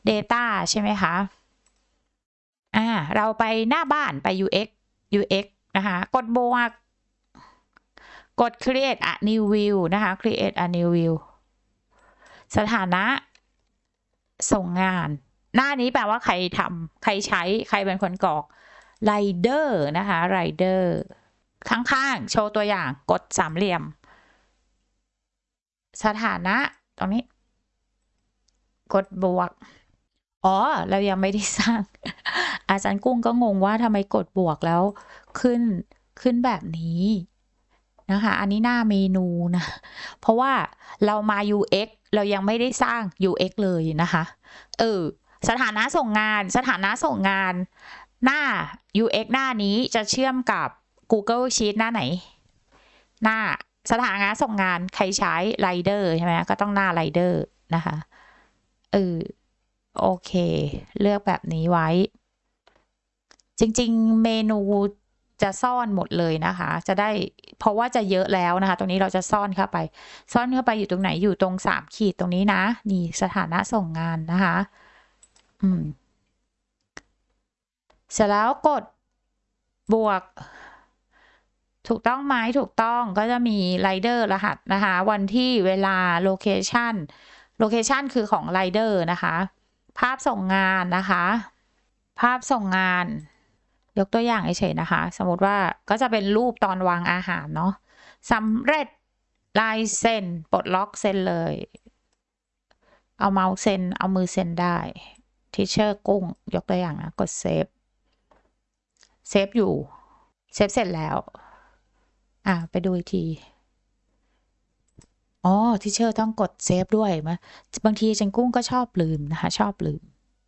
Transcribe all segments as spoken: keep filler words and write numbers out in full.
data ใช่ไหมคะอ่าเราไปหน้าบ้านไป ยู เอ็กซ์ ยู เอ็กซ์ นะคะกดบวกกด create a new view นะคะ create a new view สถานะส่งงานหน้านี้แปลว่าใครทำใครใช้ใครเป็นคนกรอก rider นะคะ rider ข้างๆโชว์ตัวอย่างกดสามเหลี่ยมสถานะตรงนี้กดบวกอ๋อเรายังไม่ได้สร้างอาจารย์กุ้งก็งงว่าทำไมกดบวกแล้วขึ้นขึ้นแบบนี้นะคะอันนี้หน้าเมนูนะเพราะว่าเรามา ยู เอ็กซ์ เรายังไม่ได้สร้าง ยู เอ็กซ์ เลยนะคะเออสถานะส่งงานสถานะส่งงานหน้า ยู เอ็กซ์ หน้านี้จะเชื่อมกับ Google Sheet หน้าไหนหน้าสถานะส่งงานใครใช้ Rider ใช่ไหมก็ต้องหน้า Rider นะคะเออโอเคเลือกแบบนี้ไว้จริงๆเมนูจะซ่อนหมดเลยนะคะจะได้เพราะว่าจะเยอะแล้วนะคะตรงนี้เราจะซ่อนเข้าไปซ่อนเข้าไปอยู่ตรงไหนอยู่ตรงสามขีดตรงนี้นะนี่สถานะส่งงานนะคะอืมเสร็จแล้วกดบวกถูกต้องไหมถูกต้องก็จะมีไรเดอร์รหัสนะคะวันที่เวลาโลเคชันโลเคชันคือของไรเดอร์นะคะภาพส่งงานนะคะภาพส่งงานยกตัวอย่างเฉยๆนะคะสมมติว่าก็จะเป็นรูปตอนวางอาหารเนาะสำเร็จลายเซ็นปลดล็อกเซ็นเลยเอาเมาส์เซ็นเอามือเซ็นได้ทีเชอร์กุ้งยกตัวอย่างนะกดเซฟเซฟอยู่เซฟเสร็จแล้วอ่ะไปดูอีกทีอ๋อทีเชอร์ต้องกดเซฟด้วยมั้ยบางทีจังกุ้งก็ชอบลืมนะคะชอบลืม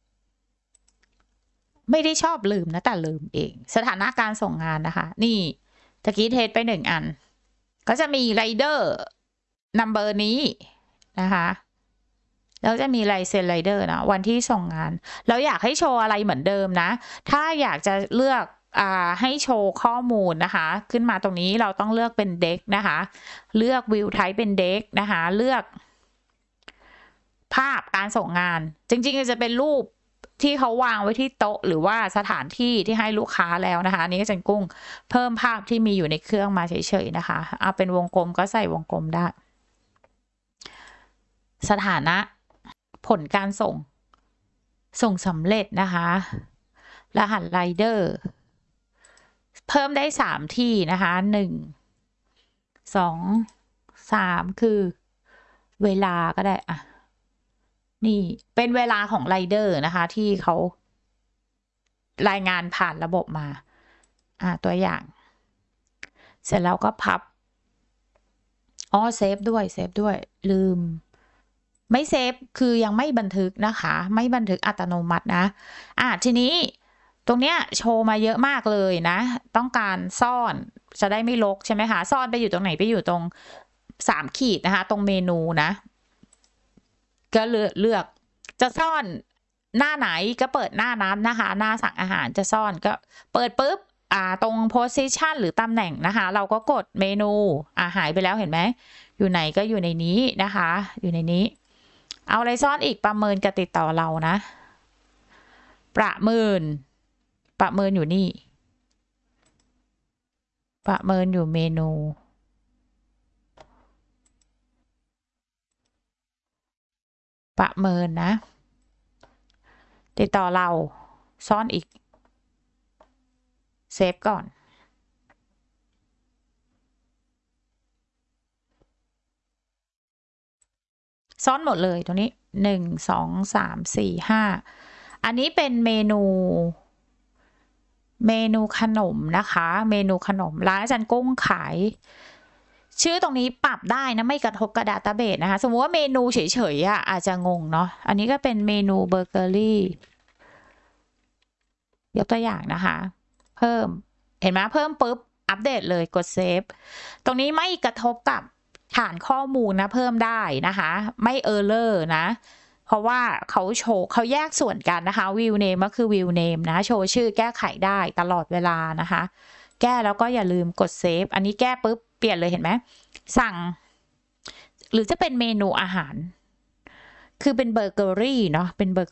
ไม่ได้ชอบลืมนะแต่ลืมเองสถานะการส่งงานนะคะนี่ตะกี้เทสไปหนึ่งอันก็จะมีไรเดอร์นัมเบอร์นี้นะคะแล้วจะมีลายเซ็นไรเดอร์นะวันที่ส่งงานเราอยากให้โชว์อะไรเหมือนเดิมนะถ้าอยากจะเลือกอ่าให้โชว์ข้อมูลนะคะขึ้นมาตรงนี้เราต้องเลือกเป็นเด็กนะคะเลือกวิวไทป์เป็นเด็กนะคะเลือกภาพการส่งงานจริงๆจะเป็นรูปที่เขาวางไว้ที่โต๊ะหรือว่าสถานที่ที่ให้ลูกค้าแล้วนะคะอันนี้ก็จะกุ้งเพิ่มภาพที่มีอยู่ในเครื่องมาเฉยๆนะคะเอาเป็นวงกลมก็ใส่วงกลมได้สถานะผลการส่งส่งสำเร็จนะคะรหัสไรเดอร์เพิ่มได้สามที่นะคะหนึ่งสองสามคือเวลาก็ได้อะนี่เป็นเวลาของไรเดอร์นะคะที่เขารายงานผ่านระบบมาอ่าตัวอย่างเสร็จแล้วก็พับอ๋อเซฟด้วยเซฟด้วยลืมไม่เซฟคือยังไม่บันทึกนะคะไม่บันทึกอัตโนมัตินะอ่ะทีนี้ตรงเนี้ยโชว์มาเยอะมากเลยนะต้องการซ่อนจะได้ไม่รกใช่ไหมคะซ่อนไปอยู่ตรงไหนไปอยู่ตรงสามขีดนะคะตรงเมนูนะก็เลือกเลือกจะซ่อนหน้าไหนก็เปิดหน้านั้นนะคะหน้าสั่งอาหารจะซ่อนก็เปิดปุ๊บอ่าตรง position หรือตำแหน่งนะคะเราก็กดเมนูอ่าหายไปแล้วเห็นไหมอยู่ไหนก็อยู่ในนี้นะคะอยู่ในนี้เอาอะไรซ่อนอีกประเมินกับติดต่อเรานะประเมินประเมินอยู่นี่ประเมินอยู่เมนูประเมินนะติดต่อเราซ่อนอีกเซฟก่อนซ่อนหมดเลยตรงนี้หนึ่งสองสามสี่ห้าอันนี้เป็นเมนูเมนูขนมนะคะเมนูขนมร้านอาจารย์กุ้งขายชื่อตรงนี้ปรับได้นะไม่กระทบกับดัตต้าเบสนะคะสมมติว่าเมนูเฉยๆอ่ะอาจจะงงเนาะอันนี้ก็เป็นเมนูเบเกอรี่ยกตัวอย่างนะคะเพิ่มเห็นไหมเพิ่มปุ๊บอัปเดตเลยกดเซฟตรงนี้ไม่กระทบกับฐานข้อมูลนะเพิ่มได้นะคะไม่เออร์เลอร์นะเพราะว่าเขาโชว์เขาแยกส่วนกันนะคะวิวเนมก็คือวิวเนมนะโชว์ชื่อแก้ไขได้ตลอดเวลานะคะแก้แล้วก็อย่าลืมกดเซฟอันนี้แก้ปุ๊บเปลี่ยนเลยเห็นไหมสั่งหรือจะเป็นเมนูอาหารคือเป็นเบเกอรี่เนาะเป็นเบเก